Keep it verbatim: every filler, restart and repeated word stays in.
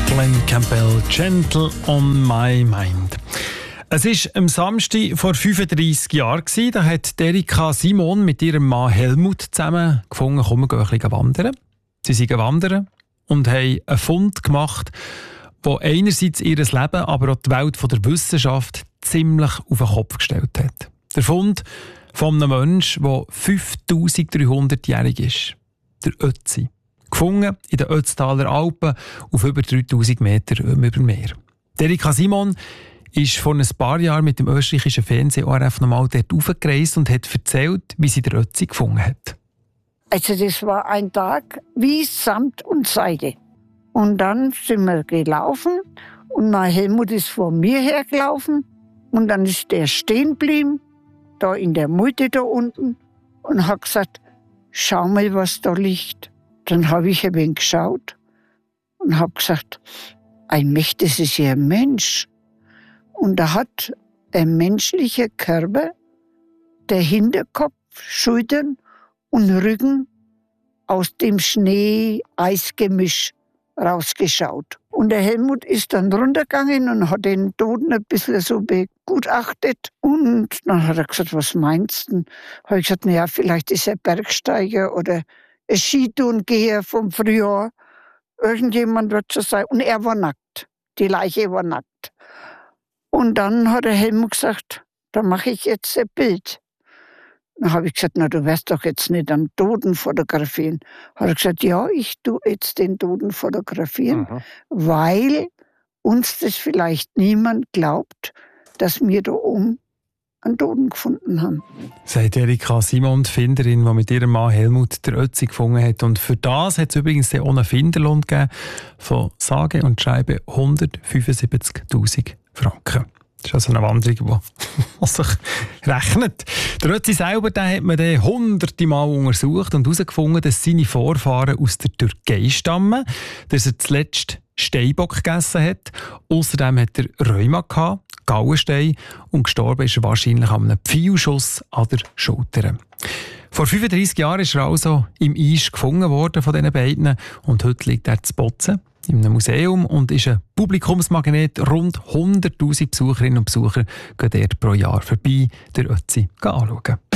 Glenn Campbell, Gentle on my mind. Es war am Samstag vor fünfunddreissig Jahren. Da hat Erika Simon mit ihrem Mann Helmut zusammen gefunden, komm, wir gehen ein bisschen wandern. Sie sind wandern und haben einen Fund gemacht, der einerseits ihr Leben, aber auch die Welt der Wissenschaft ziemlich auf den Kopf gestellt hat. Der Fund von einem Menschen, der fünftausenddreihundert-jährig ist. Der Ötzi. Gefunden in den Ötztaler Alpen auf über dreitausend Meter über dem Meer. Erika Simon ist vor ein paar Jahren mit dem österreichischen Fernsehen O R F nochmal dort raufgereist und hat erzählt, wie sie den Ötzi gefunden hat. Also das war ein Tag wie Samt und Seide. Und dann sind wir gelaufen und mein Helmut ist vor mir hergelaufen und dann ist der stehen geblieben, da in der Mitte da unten und hat gesagt, schau mal, was da liegt. Dann habe ich ein wenig geschaut und habe gesagt, ein Mensch, das ist ja ein Mensch. Und da hat ein menschlicher Körper, der Hinterkopf, Schultern und Rücken aus dem Schnee-Eis-Gemisch rausgeschaut. Und der Helmut ist dann runtergegangen und hat den Toten ein bisschen so begutachtet. Und dann hat er gesagt, was meinst du? Habe ich gesagt, naja, vielleicht ist er Bergsteiger oder ein Skitourengeher vom Frühjahr. Irgendjemand wird schon sein. Und er war nackt. Die Leiche war nackt. Und dann hat der Helmut gesagt, da mache ich jetzt ein Bild. Dann habe ich gesagt, na, du wirst doch jetzt nicht einen Toten fotografieren. Hat er gesagt, ja, ich tue jetzt den Toten fotografieren, mhm. weil uns das vielleicht niemand glaubt, dass wir da oben einen Toten gefunden haben. Sagt Erika Simon, die Finderin, die mit ihrem Mann Helmut der Ötzi gefunden hat. Und für das hat es übrigens auch einen Finderlohn gegeben von sage und schreibe hundertfünfundsiebzigtausend Franken. Das ist also eine Wanderung, die sich rechnet. Der Ötzi selber, den hat man dann hunderte Mal untersucht und herausgefunden, dass seine Vorfahren aus der Türkei stammen, dass er zuletzt Steinbock gegessen hat. Außerdem hat er Rheuma gehabt, Gallenstein, und gestorben ist er wahrscheinlich an einem Pfeilschuss an der Schulter. Vor fünfunddreissig Jahren ist er also im Eis gefunden worden von diesen beiden und heute liegt er zu Bozen in einem Museum und ist ein Publikumsmagnet. Rund hunderttausend Besucherinnen und Besucher gehen dort pro Jahr vorbei, der Ötzi anschauen.